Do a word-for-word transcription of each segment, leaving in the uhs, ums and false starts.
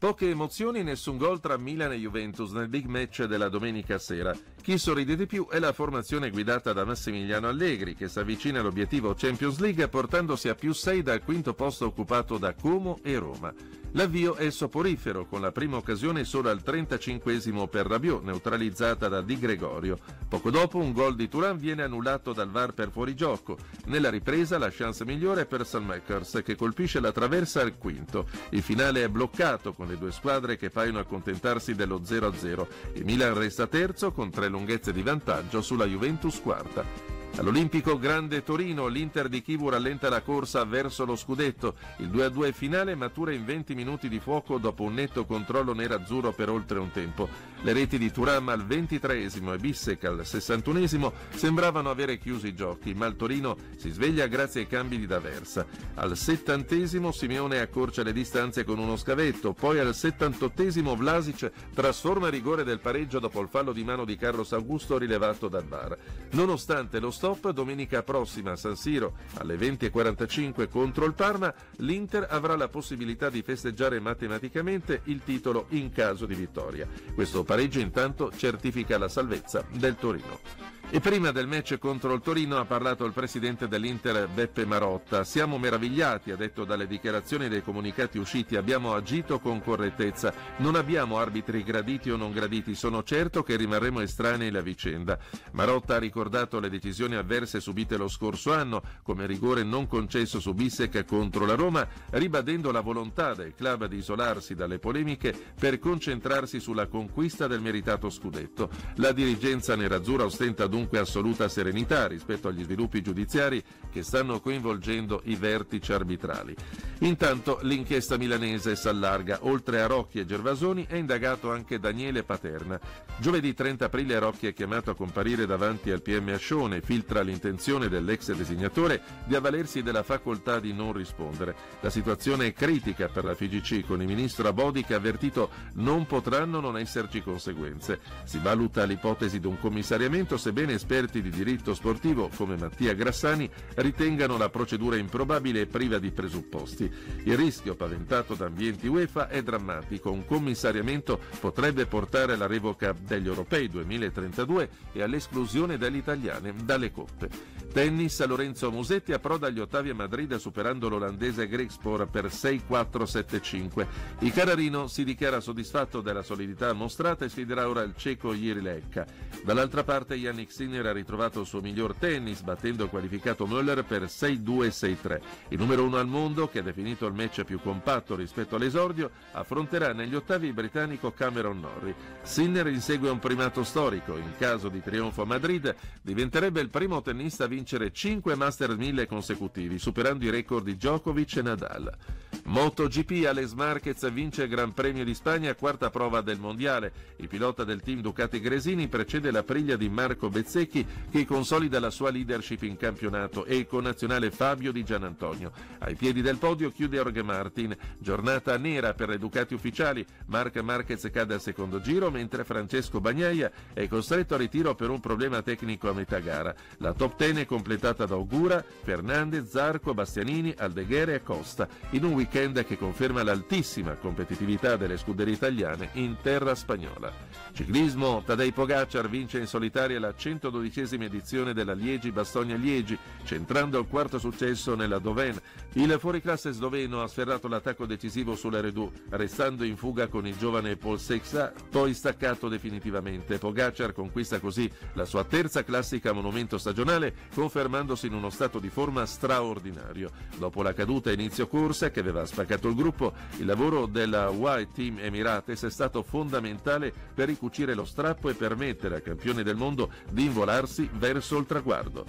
Poche emozioni, nessun gol tra Milan e Juventus nel big match della domenica sera. Chi sorride di più è la formazione guidata da Massimiliano Allegri, che si avvicina all'obiettivo Champions League portandosi a più sei dal quinto posto occupato da Como e Roma. L'avvio è soporifero, con la prima occasione solo al trentacinquesimo per Rabiot, neutralizzata da Di Gregorio. Poco dopo un gol di Thuram viene annullato dal V A R per fuorigioco. Nella ripresa la chance migliore è per Salmakers, che colpisce la traversa al quinto. Il finale è bloccato, con le due squadre che paiono accontentarsi dello zero a zero. Il Milan resta terzo con tre lunghezze di vantaggio sulla Juventus quarta. All'Olimpico Grande Torino l'Inter di Chivu rallenta la corsa verso lo scudetto. Il due a due finale matura in venti minuti di fuoco dopo un netto controllo nerazzurro per oltre un tempo. Le reti di Thuram al ventitreesimo e Bissek al sessantunesimo sembravano avere chiuso i giochi, ma il Torino si sveglia grazie ai cambi di D'Aversa. Al settantesimo Simeone accorcia le distanze con uno scavetto, poi al settantottesimo Vlasic trasforma il rigore del pareggio dopo il fallo di mano di Carlos Augusto rilevato dal V A R. Nonostante lo stop, domenica prossima a San Siro alle venti e quarantacinque contro il Parma, l'Inter avrà la possibilità di festeggiare matematicamente il titolo in caso di vittoria. Questo pareggio intanto certifica la salvezza del Torino. E prima del match contro il Torino ha parlato il presidente dell'Inter Beppe Marotta. Siamo meravigliati, ha detto, dalle dichiarazioni e dei comunicati usciti, abbiamo agito con correttezza, non abbiamo arbitri graditi o non graditi, sono certo che rimarremo estranei alla vicenda. Marotta ha ricordato le decisioni avverse subite lo scorso anno, come rigore non concesso su Bissek contro la Roma, ribadendo la volontà del club di isolarsi dalle polemiche per concentrarsi sulla conquista del meritato scudetto. La dirigenza nerazzurra ostenta dunque assoluta serenità rispetto agli sviluppi giudiziari che stanno coinvolgendo i vertici arbitrali. Intanto l'inchiesta milanese s'allarga. Oltre a Rocchi e Gervasoni è indagato anche Daniele Paterna. Giovedì trenta aprile Rocchi è chiamato a comparire davanti al P M Ascione, filtra l'intenzione dell'ex designatore di avvalersi della facoltà di non rispondere. La situazione è critica per la F I G C, con il ministro Abodi che ha avvertito non potranno non esserci conseguenze. Si valuta l'ipotesi di un commissariamento, sebbene esperti di diritto sportivo come Mattia Grassani ritengano la procedura improbabile e priva di presupposti. Il rischio paventato da ambienti UEFA è drammatico. Un commissariamento potrebbe portare alla revoca degli europei duemilatrentadue e all'esclusione delle italiane dalle coppe. Tennis, Lorenzo Musetti approda agli ottavi a Madrid superando l'olandese Grigspor per sei quattro sette cinque. Il Carrarino si dichiara soddisfatto della solidità mostrata e sfiderà ora il ceco Jiri Lekka. Dall'altra parte Yannick Sinner ha ritrovato il suo miglior tennis battendo il qualificato Müller per sei due sei tre. Il numero uno al mondo, che ha definito il match più compatto rispetto all'esordio, affronterà negli ottavi il britannico Cameron Norrie. Sinner insegue un primato storico. In caso di trionfo a Madrid diventerebbe il primo tennista a vincere cinque Masters mille consecutivi, superando i record di Djokovic e Nadal. MotoGP, Alex Marquez vince il Gran Premio di Spagna, quarta prova del mondiale. Il pilota del team Ducati Gresini precede la priglia di Marco Bezzecchi, che consolida la sua leadership in campionato, e il connazionale Fabio Di Gianantonio. Ai piedi del podio chiude Jorge Martin. Giornata nera per le Ducati ufficiali. Marc Marquez cade al secondo giro, mentre Francesco Bagnaia è costretto a ritiro per un problema tecnico a metà gara. La top dieci è completata da Ogura, Fernandez, Zarco, Bastianini, Aldeguer e Costa, in un weekend che conferma l'altissima competitività delle scuderie italiane in terra spagnola. Ciclismo, Tadej Pogacar vince in solitaria la centododicesima edizione della Liegi-Bastogne-Liegi, centrando il quarto successo nella Dauphiné. Il fuoriclasse sloveno ha sferrato l'attacco decisivo sulla Redoux, restando in fuga con il giovane Paul Seixas, poi staccato definitivamente. Pogacar conquista così la sua terza classica monumento stagionale, confermandosi in uno stato di forma straordinario. Dopo la caduta a inizio corsa che aveva spaccato il gruppo, il lavoro della White Team Emirates è stato fondamentale per ricucire lo strappo e permettere al campione del mondo di involarsi verso il traguardo.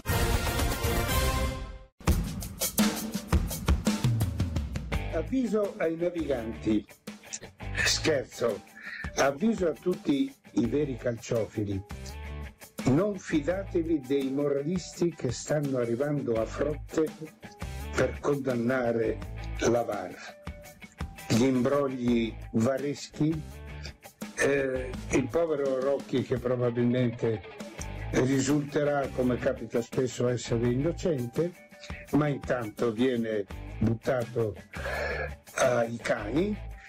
Avviso ai naviganti, scherzo, avviso a tutti i veri calciofili: non fidatevi dei moralisti che stanno arrivando a frotte per condannare la V A R. Gli imbrogli vareschi, eh, il povero Rocchi, che probabilmente risulterà, come capita spesso, essere innocente, ma intanto viene buttato ai cani,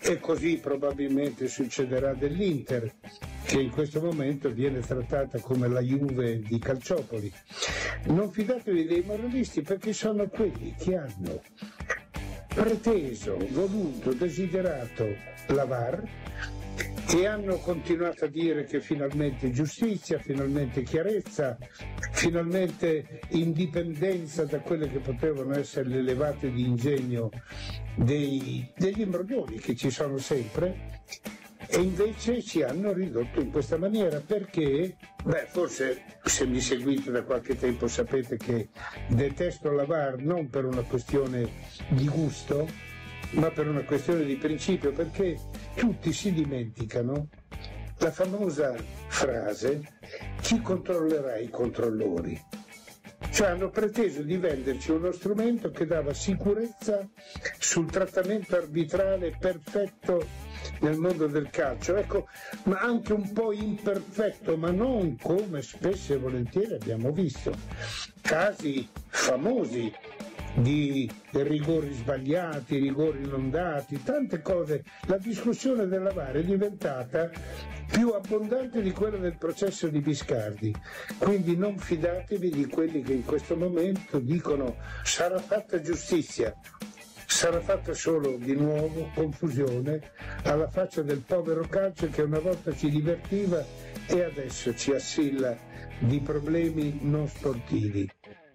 e così probabilmente succederà dell'Inter, che in questo momento viene trattata come la Juve di Calciopoli. Non fidatevi dei moralisti, perché sono quelli che hanno preteso, voluto, desiderato la V A R e hanno continuato a dire che finalmente giustizia, finalmente chiarezza, finalmente indipendenza da quelle che potevano essere le levate di ingegno dei, degli imbroglioni che ci sono sempre, e invece ci hanno ridotto in questa maniera. Perché? Beh, forse se mi seguite da qualche tempo sapete che detesto la V A R non per una questione di gusto, ma per una questione di principio, perché tutti si dimenticano la famosa frase: chi controllerà i controllori? Cioè hanno preteso di venderci uno strumento che dava sicurezza sul trattamento arbitrale perfetto nel mondo del calcio, ecco, ma anche un po' imperfetto, ma non come spesso e volentieri abbiamo visto. Casi famosi di rigori sbagliati, rigori non dati, tante cose. La discussione della V A R è diventata più abbondante di quella del processo di Biscardi, quindi non fidatevi di quelli che in questo momento dicono sarà fatta giustizia. Sarà fatta solo di nuovo confusione alla faccia del povero calcio che una volta ci divertiva e adesso ci assilla di problemi non sportivi.